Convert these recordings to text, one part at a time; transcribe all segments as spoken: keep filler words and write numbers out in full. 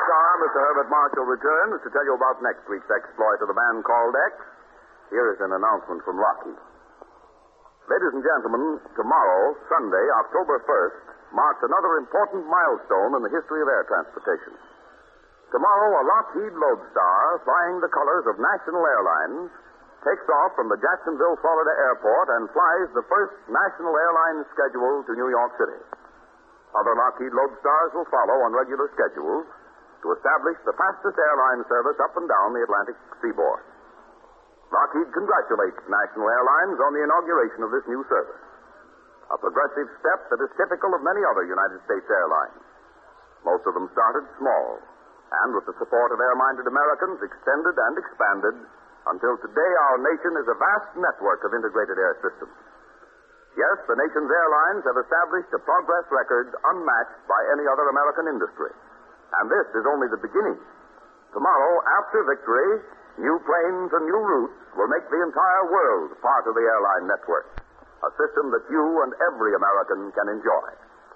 car, Mister Herbert Marshall returns to tell you about next week's exploit of the man called X. Here is an announcement from Lockheed. Ladies and gentlemen, tomorrow, Sunday, October first, marks another important milestone in the history of air transportation. Tomorrow, a Lockheed Lodestar, flying the colors of National Airlines, takes off from the Jacksonville, Florida airport and flies the first National Airlines schedule to New York City. Other Lockheed Lodestars will follow on regular schedules to establish the fastest airline service up and down the Atlantic seaboard. Lockheed congratulates National Airlines on the inauguration of this new service, a progressive step that is typical of many other United States airlines. Most of them started small, and with the support of air-minded Americans, extended and expanded until today our nation is a vast network of integrated air systems. Yes, the nation's airlines have established a progress record unmatched by any other American industry. And this is only the beginning. Tomorrow, after victory, new planes and new routes will make the entire world part of the airline network, a system that you and every American can enjoy.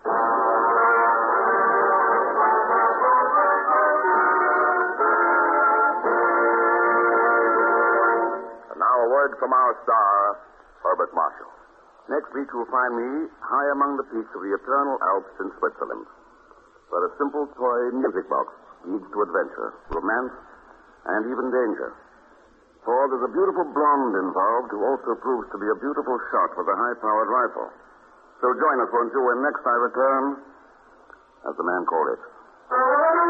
And now a word from our star, Herbert Marshall. Next week you'll find me high among the peaks of the eternal Alps in Switzerland, where a simple toy music box leads to adventure, romance, and even danger. For there's a beautiful blonde involved who also proves to be a beautiful shot with a high-powered rifle. So join us, won't you, when next I return, as the man called it.